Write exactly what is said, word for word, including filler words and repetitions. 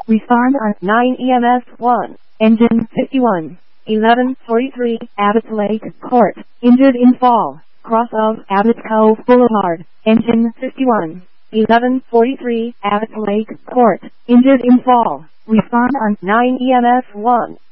Respond on nine E M S one. Engine fifty-one. eleven forty-three, Abbott Lake Court. Injured in fall. Cross of Abbott Cove Boulevard. Engine fifty-one. eleven forty-three, Abbott Lake Court. Injured in fall. Respond on nine E M S one.